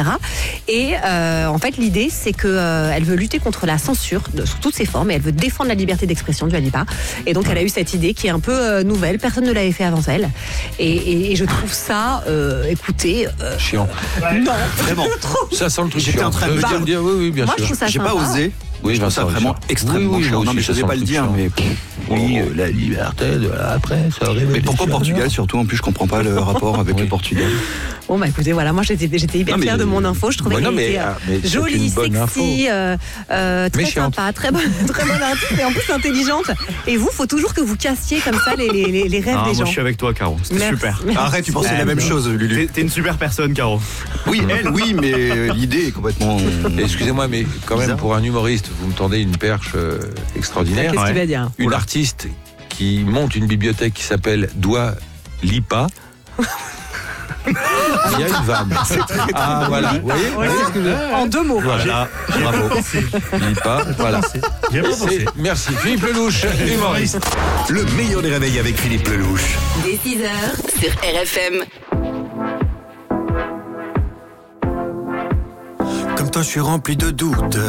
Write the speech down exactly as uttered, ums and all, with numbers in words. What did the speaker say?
cetera. Et euh, en fait, l'idée, c'est que euh, elle veut lutter contre la censure de, sous toutes ses formes, et elle veut défendre la liberté d'expression, Dua Lipa. Et donc, elle a eu cette idée qui est un peu euh, nouvelle. Personne ne l'avait fait avant elle. Et, et, et je trouve ça, euh, écoutez, euh, chiant. Non, vraiment. trop. Ça sent le truc J'étais chiant. en train de me dire, dire oui, oui, bien Moi, sûr. je trouve ça J'ai sympa. pas osé. Oui, je trouve ça Vincent, vraiment Richard. extrêmement Oui, oui, chiant. moi Non, mais aussi, je ça n'osais sent pas le le truc dire, chiant. mais. Oui, euh, la liberté de la après, ça révèle. Mais pourquoi Portugal surtout? En plus, je comprends pas le rapport avec Oui. le Portugal. Bon, bah écoutez, voilà, moi j'étais, j'étais hyper Non, mais- fière de mon info. Je trouvais Ouais, qu'elle non, mais- était euh, ah, mais c'est jolie, une bonne sexy, euh, euh, très Méchante. sympa, très bonne, très bonne artiste et en plus intelligente. Et vous, faut toujours que vous cassiez comme ça les, les, les, les rêves Ah, des moi gens. je suis avec toi, Caro. C'était Merci. super. Merci. Arrête, tu pensais Eh, la même non. chose, Lulu. T'es, t'es une super personne, Caro. Oui, elle, oui, mais l'idée est complètement. Excusez-moi, mais quand même, Bizarre. pour un humoriste, vous me tendez une perche euh, extraordinaire. Qu'est-ce Ouais. qu'il va dire? Une artiste qui monte une bibliothèque qui s'appelle Dua Lipa. Il y a une vanne. Ah, voilà. Vous voyez, vous voyez ce que je- En deux mots. Voilà, bravo. Lipa, voilà. J'ai pas C'est- Merci. Philippe Lelouch, humoriste. Le meilleur des réveils avec Philippe Lelouch. Dès six heures sur R F M. Comme toi, je suis rempli de doutes.